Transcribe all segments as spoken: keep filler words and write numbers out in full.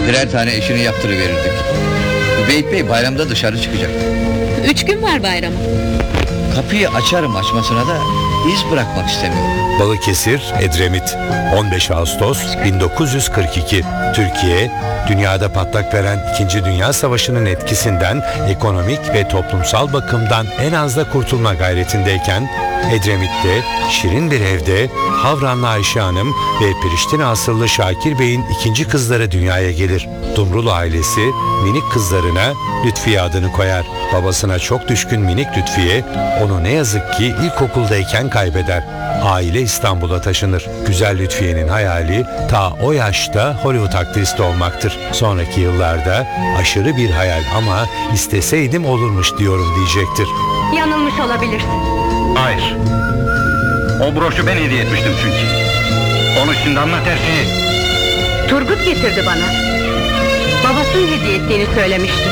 Birer tane eşini yaptırıverirdik. Übeyt Bey bayramda dışarı çıkacak. Üç gün var bayrama. Kapıyı açarım açmasına da iz bırakmak istemiyorum. Balıkesir, Edremit, on beş Ağustos bin dokuz yüz kırk iki. Türkiye, dünyada patlak veren İkinci Dünya Savaşı'nın etkisinden ekonomik ve toplumsal bakımdan en az da kurtulma gayretindeyken, Edremit'te şirin bir evde Havranlı Ayşe Hanım ve Priştine asıllı Şakir Bey'in ikinci kızları dünyaya gelir. Dumrul ailesi minik kızlarına Lütfiye adını koyar. Babasına çok düşkün minik Lütfiye onu ne yazık ki ilkokuldayken kaybeder. Aile İstanbul'a taşınır. Güzel Lütfiye'nin hayali ta o yaşta Hollywood aktristi olmaktır. Sonraki yıllarda aşırı bir hayal ama isteseydim olurmuş diyorum diyecektir. Yanılmış olabilirsin. Hayır. O broşu ben hediye etmiştim çünkü. Onu şimdi anlat her şeyi. Turgut getirdi bana. Babasının hediye ettiğini söylemişti.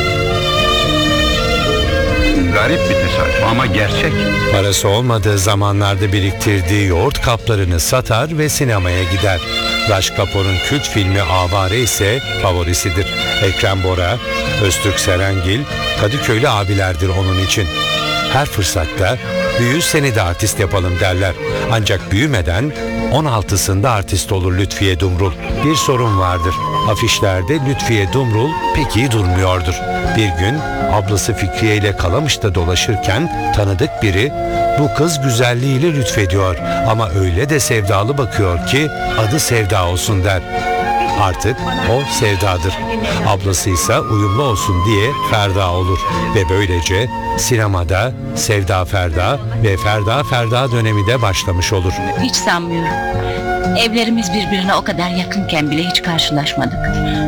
Garip bir tesadüf ama gerçek. Parası olmadığı zamanlarda biriktirdiği yoğurt kaplarını satar ve sinemaya gider. Raj Kapoor'un kült filmi Avare ise favorisidir. Ekrem Bora, Öztürk Serengil, Kadıköylü abilerdir onun için. Her fırsatta büyü seni de artist yapalım derler. Ancak büyümeden on altısında artist olur Lütfiye Dumrul. Bir sorun vardır. Afişlerde Lütfiye Dumrul pek iyi durmuyordur. Bir gün ablası Fikriye ile Kalamış'ta dolaşırken tanıdık biri bu kız güzelliğiyle lütfediyor ama öyle de sevdalı bakıyor ki adı Sevda olsun der. Artık o Sevda'dır. Ablası ise uyumlu olsun diye Ferda olur ve böylece sinemada Sevda Ferda ve Ferda Ferda dönemi de başlamış olur. Hiç sanmıyorum. Evlerimiz birbirine o kadar yakınken bile hiç karşılaşmadık.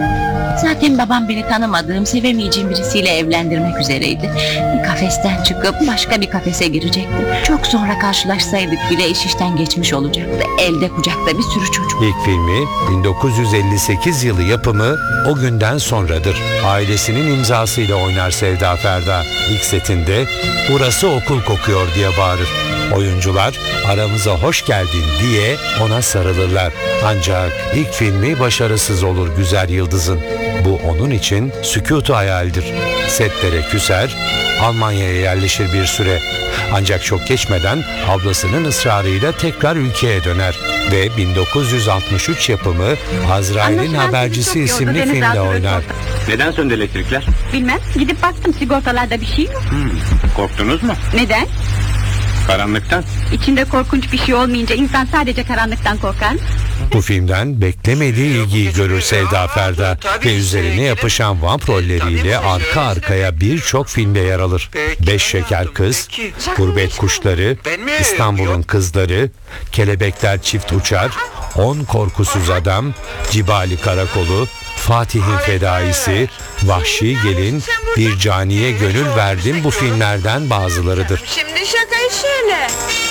Zaten babam beni tanımadığım, sevemeyeceğim birisiyle evlendirmek üzereydi. Bir kafesten çıkıp başka bir kafese girecekti. Çok sonra karşılaşsaydık bile iş işten geçmiş olacaktı. Elde kucakta bir sürü çocuk. İlk filmi bin dokuz yüz elli sekiz yılı yapımı o günden sonradır. Ailesinin imzasıyla oynar Sevda Ferda. İlk setinde burası okul kokuyor diye bağırır. Oyuncular aramıza hoş geldin diye ona sarılırlar. Ancak ilk filmi başarısız olur Güzel Yıldız'ın. Bu onun için sükutu hayaldir. Setlere küser, Almanya'ya yerleşir bir süre. Ancak çok geçmeden ablasının ısrarıyla tekrar ülkeye döner ve bin dokuz yüz altmış üç yapımı Azrail'in Anlaşılan Habercisi sizi çok isimli yordu, filmde Deniz Altı oynar. Rekor'da. Neden söndü elektrikler? Bilmem, gidip baktım sigortalarda bir şey yok. Hmm, korktunuz mu? Neden? Karanlıktan. İçinde korkunç bir şey olmayınca insan sadece karanlıktan korkar mı? Bu filmden beklemediği ilgiyi görür Sevda Ferda ve üzerine yapışan vamp rolleriyle arka arkaya birçok filmde yer alır. Beş Şeker Kız, Gurbet Kuşları, İstanbul'un Kızları, Kelebekler Çift Uçar, On Korkusuz Adam, Cibali Karakolu, Fatih'in Fedaisi, Vahşi Gelin, Bir Caniye Gönül Verdim bu filmlerden bazılarıdır. Şimdi şakayı şöyle.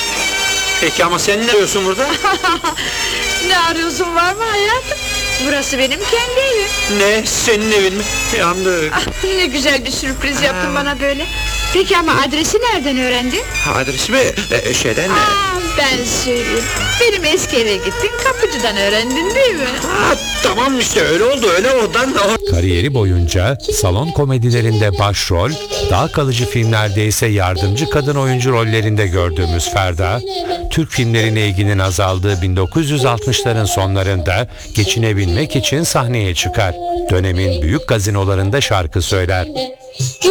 Peki ama sen ne arıyorsun burada? Ne arıyorsun, var mı hayatım? Burası benim kendi evim. Ne? Senin evin mi? Yandık. Ah, ne güzel bir sürpriz yaptın bana böyle. Peki ama adresi nereden öğrendin? Adresimi e, şeyden... Aa, ben söyleyeyim. Benim eski eve gittin, kapıcıdan öğrendin değil mi? Ha, tamam işte öyle oldu, öyle oradan... Kariyeri boyunca salon komedilerinde başrol, daha kalıcı filmlerde ise yardımcı kadın oyuncu rollerinde gördüğümüz Ferda, Türk filmlerine ilginin azaldığı bin dokuz yüz altmışların sonlarında geçinebilmek için sahneye çıkar. Dönemin büyük gazinolarında şarkı söyler.